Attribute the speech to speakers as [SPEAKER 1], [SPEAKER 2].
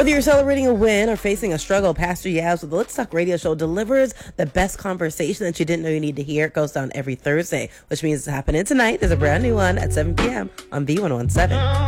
[SPEAKER 1] Whether you're celebrating a win or facing a struggle, Pastor Yaz with the Let's Talk Radio Show delivers the best conversation that you didn't know you need to hear. It goes down every Thursday, which means it's happening tonight. There's a brand new one at 7 p.m. on V117.